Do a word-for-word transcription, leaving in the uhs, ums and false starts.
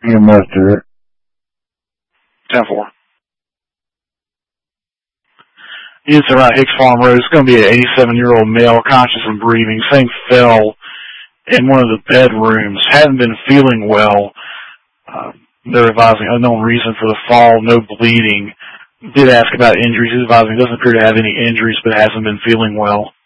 E M S Derek. ten four. Units around Hicks Farm Road. It's going to be an eighty-seven-year-old male, conscious and breathing. Same fell in one of the bedrooms. Hadn't been feeling well. Uh, they're advising unknown reason for the fall, no bleeding. Did ask about injuries. He's advising he doesn't appear to have any injuries, but hasn't been feeling well.